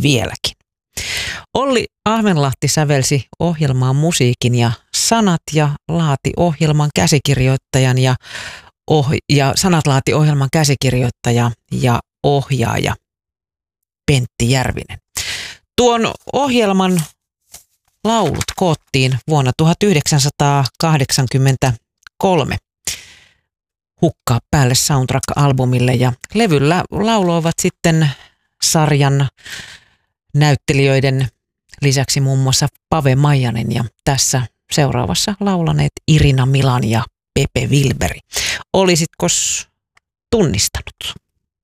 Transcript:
vieläkin. Olli Ahvenlahti sävelsi ohjelmaan musiikin ja sanat ja laati ohjelman käsikirjoittajan ja sanat laati ohjelman käsikirjoittaja ja ohjaaja Pentti Järvinen. Tuon ohjelman laulut koottiin vuonna 1983 Hukkaa päälle soundtrack-albumille ja levyllä lauloivat sitten sarjan näyttelijöiden lisäksi muun muassa Pave Maijanen ja tässä seuraavassa laulaneet Irina Milan ja Pepe Wilberi. Olisitkos tunnistanut?